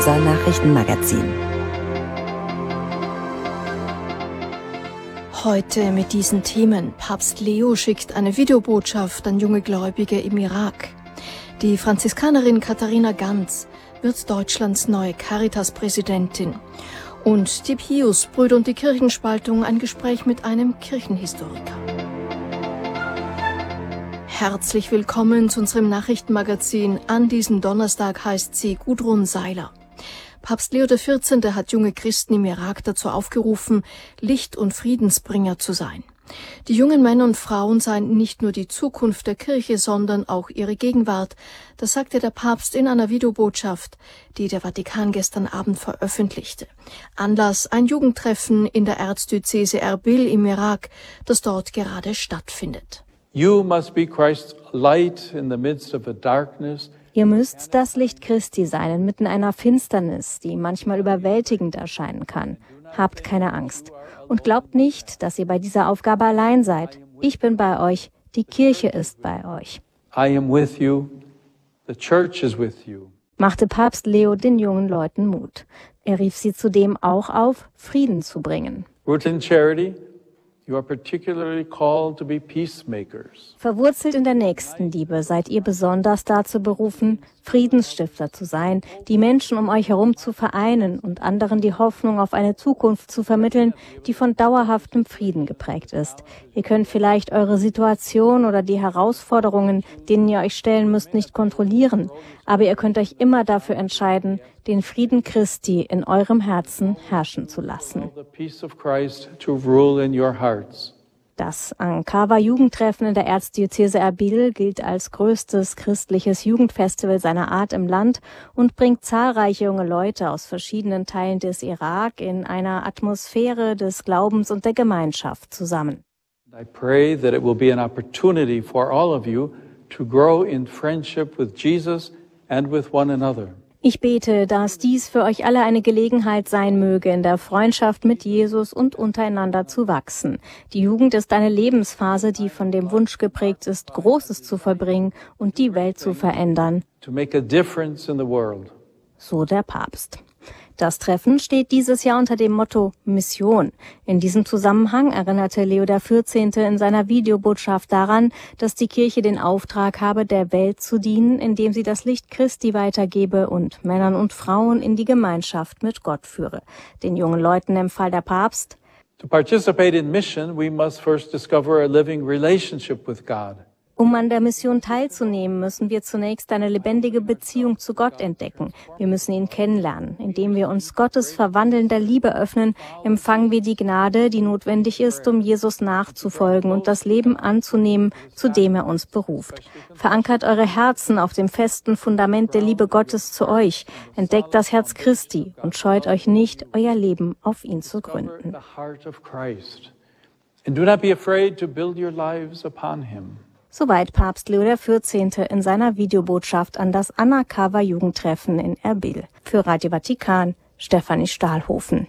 unser Nachrichtenmagazin. Heute mit diesen Themen. Papst Leo schickt eine Videobotschaft an junge Gläubige im Irak. Die Franziskanerin Katharina Ganz wird Deutschlands neue Caritas-Präsidentin. Und die Pius-Brüder und die Kirchenspaltung, ein Gespräch mit einem Kirchenhistoriker. Herzlich willkommen zu unserem Nachrichtenmagazin. An diesem Donnerstag heißt sie Gudrun Seiler. Papst Leo XIV. Hat junge Christen im Irak dazu aufgerufen, Licht- und Friedensbringer zu sein. Die jungen Männer und Frauen seien nicht nur die Zukunft der Kirche, sondern auch ihre Gegenwart. Das sagte der Papst in einer Videobotschaft, die der Vatikan gestern Abend veröffentlichte. Anlass ein Jugendtreffen in der Erzdiözese Erbil im Irak, das dort gerade stattfindet. You must be Christ's light in the midst of a darkness. Ihr müsst das Licht Christi sein inmitten einer Finsternis, die manchmal überwältigend erscheinen kann. Habt keine Angst. Und glaubt nicht, dass ihr bei dieser Aufgabe allein seid. Ich bin bei euch. Die Kirche ist bei euch. I am with you. The church is with you. Machte Papst Leo den jungen Leuten Mut. Er rief sie zudem auch auf, Frieden zu bringen. Rooted in charity, you are particularly called to be peacemakers. Verwurzelt in der Nächstenliebe seid ihr besonders dazu berufen, Friedensstifter zu sein, die Menschen um euch herum zu vereinen und anderen die Hoffnung auf eine Zukunft zu vermitteln, die von dauerhaftem Frieden geprägt ist. Ihr könnt vielleicht eure Situation oder die Herausforderungen, denen ihr euch stellen müsst, nicht kontrollieren, aber ihr könnt euch immer dafür entscheiden, den Frieden Christi in eurem Herzen herrschen zu lassen. The peace of Christ to rule in your hearts. Das Ankara-Jugendtreffen in der Erzdiözese Erbil gilt als größtes christliches Jugendfestival seiner Art im Land und bringt zahlreiche junge Leute aus verschiedenen Teilen des Irak in einer Atmosphäre des Glaubens und der Gemeinschaft zusammen. I pray that it will be an opportunity for all of you to grow in friendship with Jesus and with one another. Ich bete, dass dies für euch alle eine Gelegenheit sein möge, in der Freundschaft mit Jesus und untereinander zu wachsen. Die Jugend ist eine Lebensphase, die von dem Wunsch geprägt ist, Großes zu vollbringen und die Welt zu verändern. To make a difference in the world. So der Papst. Das Treffen steht dieses Jahr unter dem Motto Mission. In diesem Zusammenhang erinnerte Leo XIV. In seiner Videobotschaft daran, dass die Kirche den Auftrag habe, der Welt zu dienen, indem sie das Licht Christi weitergebe und Männern und Frauen in die Gemeinschaft mit Gott führe. Den jungen Leuten empfahl der Papst: To participate in mission, we must first discover a living relationship with God. Um an der Mission teilzunehmen, müssen wir zunächst eine lebendige Beziehung zu Gott entdecken. Wir müssen ihn kennenlernen. Indem wir uns Gottes verwandelnder Liebe öffnen, empfangen wir die Gnade, die notwendig ist, um Jesus nachzufolgen und das Leben anzunehmen, zu dem er uns beruft. Verankert eure Herzen auf dem festen Fundament der Liebe Gottes zu euch. Entdeckt das Herz Christi und scheut euch nicht, euer Leben auf ihn zu gründen. And do not be afraid to build your lives upon him. Soweit Papst Leo XIV. In seiner Videobotschaft an das Undercover-Jugendtreffen in Erbil. Für Radio Vatikan, Stefanie Stahlhofen.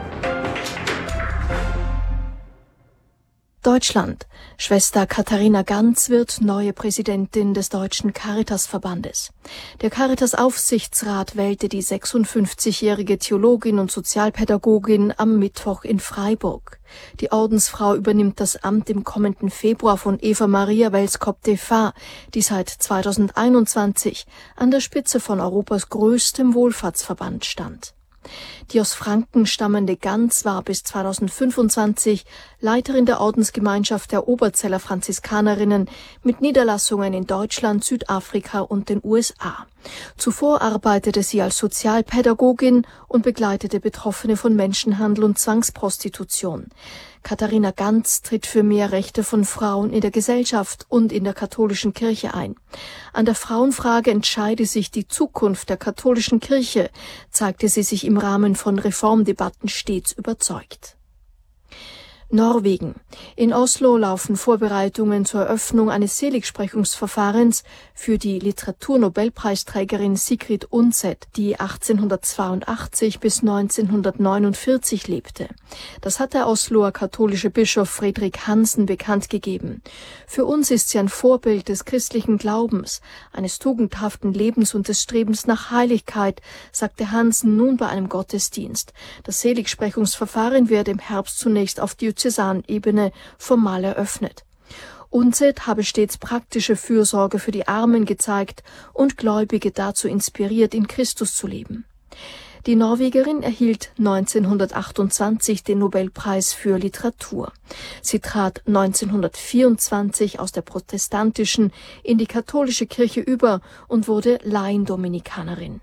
Deutschland. Schwester Katharina Ganz wird neue Präsidentin des Deutschen Caritas-Verbandes. Der Caritas-Aufsichtsrat wählte die 56-jährige Theologin und Sozialpädagogin am Mittwoch in Freiburg. Die Ordensfrau übernimmt das Amt im kommenden Februar von Eva Maria Welskop-Defa, die seit 2021 an der Spitze von Europas größtem Wohlfahrtsverband stand. Die aus Franken stammende Ganz war bis 2025 Leiterin der Ordensgemeinschaft der Oberzeller Franziskanerinnen mit Niederlassungen in Deutschland, Südafrika und den USA. Zuvor arbeitete sie als Sozialpädagogin und begleitete Betroffene von Menschenhandel und Zwangsprostitution. Katharina Ganz tritt für mehr Rechte von Frauen in der Gesellschaft und in der katholischen Kirche ein. An der Frauenfrage entscheide sich die Zukunft der katholischen Kirche, zeigte sie sich im Rahmen von Reformdebatten stets überzeugt. Norwegen. In Oslo laufen Vorbereitungen zur Eröffnung eines Seligsprechungsverfahrens für die Literaturnobelpreisträgerin Sigrid Undset, die 1882 bis 1949 lebte. Das hat der Osloer katholische Bischof Fredrik Hansen bekannt gegeben. Für uns ist sie ein Vorbild des christlichen Glaubens, eines tugendhaften Lebens und des Strebens nach Heiligkeit, sagte Hansen nun bei einem Gottesdienst. Das Seligsprechungsverfahren wird im Herbst zunächst auf Diözesanebene formal eröffnet. Undset habe stets praktische Fürsorge für die Armen gezeigt und Gläubige dazu inspiriert, in Christus zu leben. Die Norwegerin erhielt 1928 den Nobelpreis für Literatur. Sie trat 1924 aus der protestantischen in die katholische Kirche über und wurde Laiendominikanerin.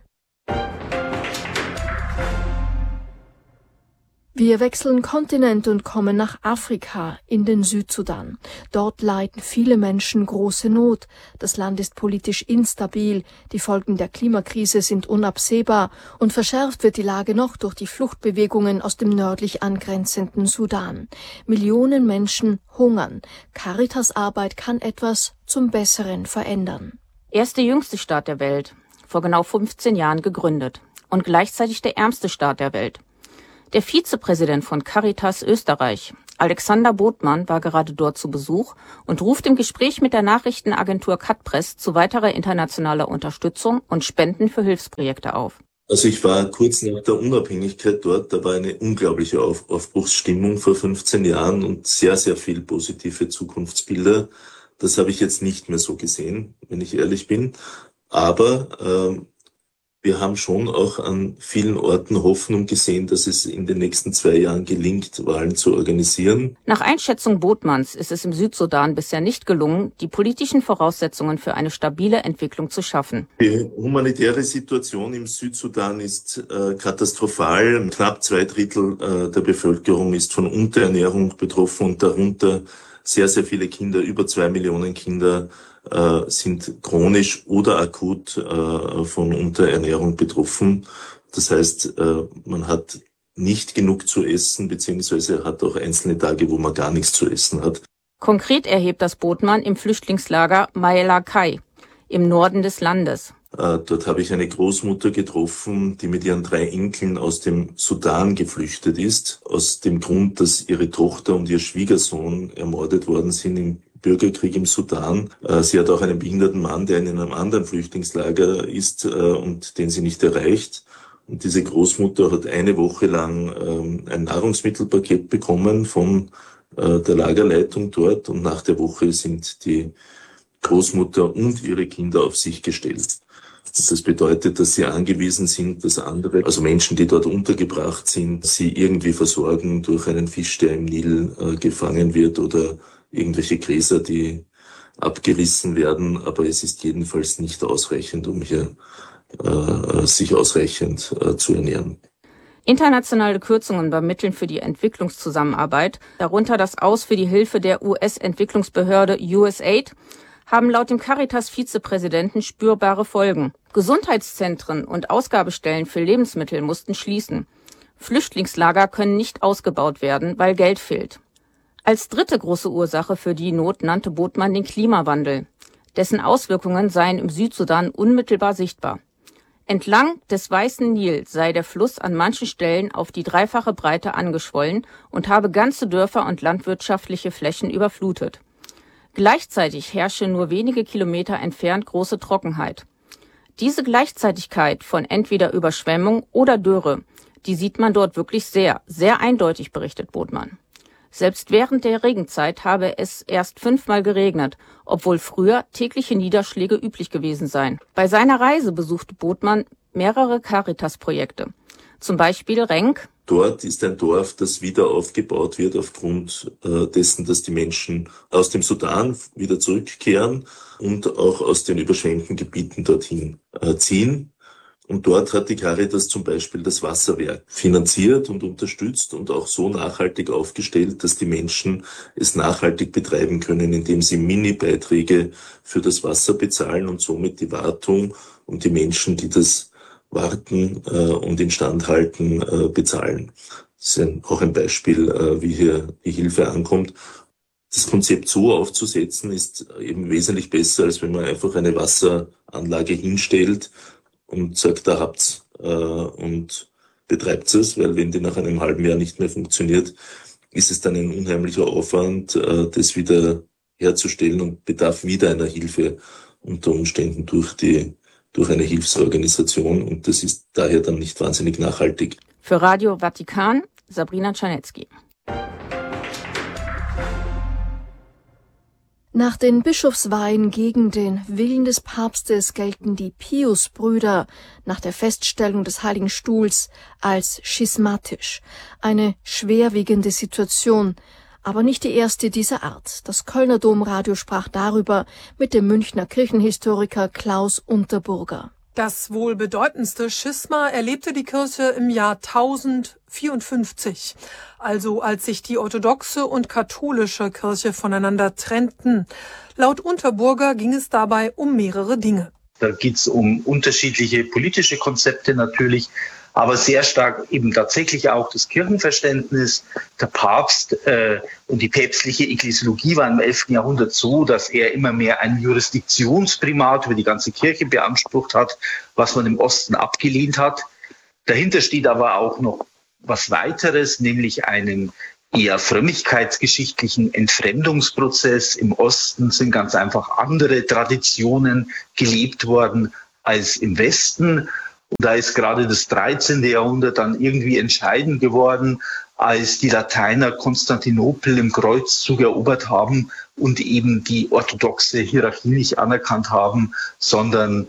Wir wechseln Kontinent und kommen nach Afrika, in den Südsudan. Dort leiden viele Menschen große Not. Das Land ist politisch instabil, die Folgen der Klimakrise sind unabsehbar und verschärft wird die Lage noch durch die Fluchtbewegungen aus dem nördlich angrenzenden Sudan. Millionen Menschen hungern. Caritas-Arbeit kann etwas zum Besseren verändern. Er ist der jüngste Staat der Welt, vor genau 15 Jahren gegründet und gleichzeitig der ärmste Staat der Welt. Der Vizepräsident von Caritas Österreich, Alexander Botmann, war gerade dort zu Besuch und ruft im Gespräch mit der Nachrichtenagentur Cutpress zu weiterer internationaler Unterstützung und Spenden für Hilfsprojekte auf. Also ich war kurz nach der Unabhängigkeit dort, da war eine unglaubliche Aufbruchsstimmung vor 15 Jahren und sehr, sehr viel positive Zukunftsbilder. Das habe ich jetzt nicht mehr so gesehen, wenn ich ehrlich bin. Aber wir haben schon auch an vielen Orten Hoffnung gesehen, dass es in den nächsten 2 Jahren gelingt, Wahlen zu organisieren. Nach Einschätzung Botmanns ist es im Südsudan bisher nicht gelungen, die politischen Voraussetzungen für eine stabile Entwicklung zu schaffen. Die humanitäre Situation im Südsudan ist katastrophal. Knapp 2/3 der Bevölkerung ist von Unterernährung betroffen und darunter sehr, sehr viele Kinder, über 2 Millionen Kinder sind chronisch oder akut von Unterernährung betroffen. Das heißt, man hat nicht genug zu essen, beziehungsweise hat auch einzelne Tage, wo man gar nichts zu essen hat. Konkret erhebt das Botmann im Flüchtlingslager Maelakai im Norden des Landes. Dort habe ich eine Großmutter getroffen, die mit ihren 3 Enkeln aus dem Sudan geflüchtet ist, aus dem Grund, dass ihre Tochter und ihr Schwiegersohn ermordet worden sind im Bürgerkrieg im Sudan. Sie hat auch einen behinderten Mann, der in einem anderen Flüchtlingslager ist und den sie nicht erreicht. Und diese Großmutter hat eine Woche lang ein Nahrungsmittelpaket bekommen von der Lagerleitung dort und nach der Woche sind die Großmutter und ihre Kinder auf sich gestellt. Das bedeutet, dass sie angewiesen sind, dass andere, also Menschen, die dort untergebracht sind, sie irgendwie versorgen durch einen Fisch, der im Nil gefangen wird oder irgendwelche Gräser, die abgerissen werden. Aber es ist jedenfalls nicht ausreichend, um hier sich ausreichend zu ernähren. Internationale Kürzungen bei Mitteln für die Entwicklungszusammenarbeit, darunter das Aus für die Hilfe der US-Entwicklungsbehörde USAID, haben laut dem Caritas-Vizepräsidenten spürbare Folgen. Gesundheitszentren und Ausgabestellen für Lebensmittel mussten schließen. Flüchtlingslager können nicht ausgebaut werden, weil Geld fehlt. Als dritte große Ursache für die Not nannte Botmann den Klimawandel. Dessen Auswirkungen seien im Südsudan unmittelbar sichtbar. Entlang des Weißen Nil sei der Fluss an manchen Stellen auf die 3-fache Breite angeschwollen und habe ganze Dörfer und landwirtschaftliche Flächen überflutet. Gleichzeitig herrsche nur wenige Kilometer entfernt große Trockenheit. Diese Gleichzeitigkeit von entweder Überschwemmung oder Dürre, die sieht man dort wirklich sehr, sehr eindeutig, berichtet Botmann. Selbst während der Regenzeit habe es erst 5-mal geregnet, obwohl früher tägliche Niederschläge üblich gewesen seien. Bei seiner Reise besuchte Botmann mehrere Caritas-Projekte, zum Beispiel Renk. Dort ist ein Dorf, das wieder aufgebaut wird aufgrund dessen, dass die Menschen aus dem Sudan wieder zurückkehren und auch aus den überschwemmten Gebieten dorthin ziehen. Und dort hat die Caritas zum Beispiel das Wasserwerk finanziert und unterstützt und auch so nachhaltig aufgestellt, dass die Menschen es nachhaltig betreiben können, indem sie Mini-Beiträge für das Wasser bezahlen und somit die Wartung und die Menschen, die das warten und instand halten, bezahlen. Das ist auch ein Beispiel, wie hier die Hilfe ankommt. Das Konzept so aufzusetzen, ist eben wesentlich besser, als wenn man einfach eine Wasseranlage hinstellt und sagt, da habt's und betreibt es, weil wenn die nach einem halben Jahr nicht mehr funktioniert, ist es dann ein unheimlicher Aufwand, das wieder herzustellen und bedarf wieder einer Hilfe unter Umständen durch eine Hilfsorganisation, und das ist daher dann nicht wahnsinnig nachhaltig. Für Radio Vatikan, Sabrina Czarnecki. Nach den Bischofsweihen gegen den Willen des Papstes gelten die Pius-Brüder nach der Feststellung des Heiligen Stuhls als schismatisch. Eine schwerwiegende Situation, aber nicht die erste dieser Art. Das Kölner Domradio sprach darüber mit dem Münchner Kirchenhistoriker Klaus Unterburger. Das wohl bedeutendste Schisma erlebte die Kirche im Jahr 1054, also als sich die orthodoxe und katholische Kirche voneinander trennten. Laut Unterburger ging es dabei um mehrere Dinge. Da geht es um unterschiedliche politische Konzepte natürlich, aber sehr stark eben tatsächlich auch das Kirchenverständnis. Der Papst und die päpstliche Ekklesiologie war im 11. Jahrhundert so, dass er immer mehr ein Jurisdiktionsprimat über die ganze Kirche beansprucht hat, was man im Osten abgelehnt hat. Dahinter steht aber auch noch was weiteres, nämlich einen eher frömmigkeitsgeschichtlichen Entfremdungsprozess. Im Osten sind ganz einfach andere Traditionen gelebt worden als im Westen. Und da ist gerade das 13. Jahrhundert dann irgendwie entscheidend geworden, als die Lateiner Konstantinopel im Kreuzzug erobert haben und eben die orthodoxe Hierarchie nicht anerkannt haben, sondern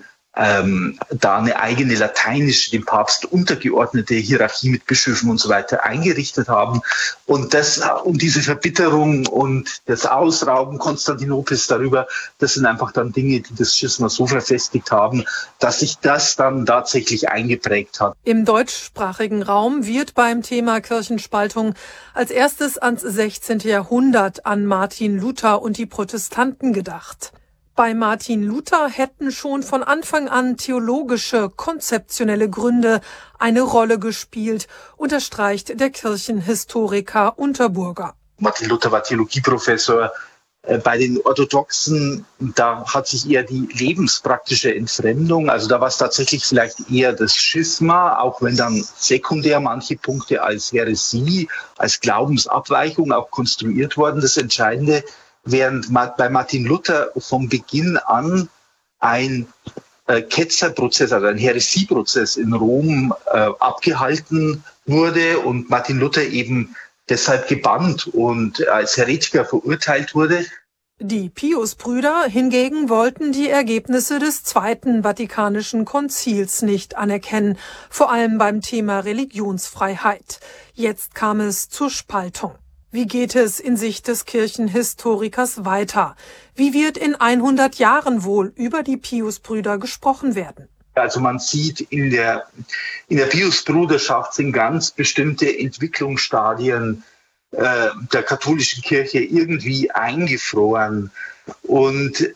da eine eigene lateinische, dem Papst untergeordnete Hierarchie mit Bischöfen und so weiter eingerichtet haben. Und diese Verbitterung und das Ausrauben Konstantinopels darüber, das sind einfach dann Dinge, die das Schisma so verfestigt haben, dass sich das dann tatsächlich eingeprägt hat. Im deutschsprachigen Raum wird beim Thema Kirchenspaltung als erstes ans 16. Jahrhundert an Martin Luther und die Protestanten gedacht. Bei Martin Luther hätten schon von Anfang an theologische, konzeptionelle Gründe eine Rolle gespielt, unterstreicht der Kirchenhistoriker Unterburger. Martin Luther war Theologieprofessor. Bei den Orthodoxen, da hat sich eher die lebenspraktische Entfremdung, also da war es tatsächlich vielleicht eher das Schisma, auch wenn dann sekundär manche Punkte als Häresie, als Glaubensabweichung auch konstruiert wurden. Das Entscheidende, während bei Martin Luther von Beginn an ein Ketzerprozess, also ein Häresieprozess in Rom abgehalten wurde und Martin Luther eben deshalb gebannt und als Heretiker verurteilt wurde. Die Pius-Brüder hingegen wollten die Ergebnisse des Zweiten Vatikanischen Konzils nicht anerkennen, vor allem beim Thema Religionsfreiheit. Jetzt kam es zur Spaltung. Wie geht es in Sicht des Kirchenhistorikers weiter? Wie wird in 100 Jahren wohl über die Pius-Brüder gesprochen werden? Also man sieht in der Pius-Bruderschaft sind ganz bestimmte Entwicklungsstadien der katholischen Kirche irgendwie eingefroren. Und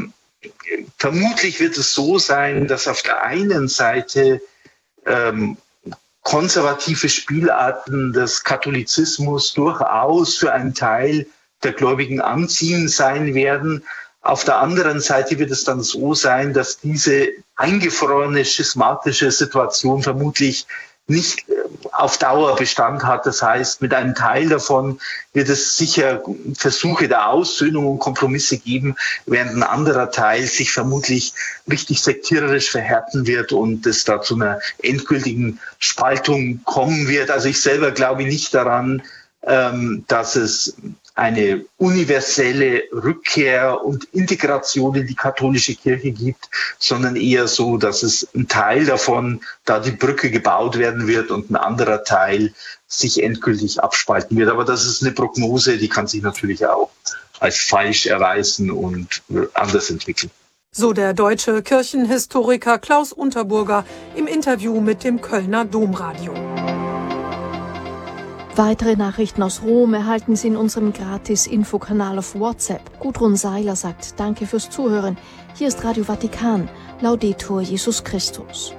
vermutlich wird es so sein, dass auf der einen Seite konservative Spielarten des Katholizismus durchaus für einen Teil der Gläubigen anziehend sein werden. Auf der anderen Seite wird es dann so sein, dass diese eingefrorene schismatische Situation vermutlich nicht auf Dauer Bestand hat. Das heißt, mit einem Teil davon wird es sicher Versuche der Aussöhnung und Kompromisse geben, während ein anderer Teil sich vermutlich richtig sektiererisch verhärten wird und es da zu einer endgültigen Spaltung kommen wird. Also ich selber glaube nicht daran, dass es eine universelle Rückkehr und Integration in die katholische Kirche gibt, sondern eher so, dass es ein Teil davon, da die Brücke gebaut werden wird und ein anderer Teil sich endgültig abspalten wird. Aber das ist eine Prognose, die kann sich natürlich auch als falsch erweisen und anders entwickeln. So der deutsche Kirchenhistoriker Klaus Unterburger im Interview mit dem Kölner Domradio. Weitere Nachrichten aus Rom erhalten Sie in unserem Gratis-Infokanal auf WhatsApp. Gudrun Seiler sagt Danke fürs Zuhören. Hier ist Radio Vatikan. Laudetur Jesus Christus.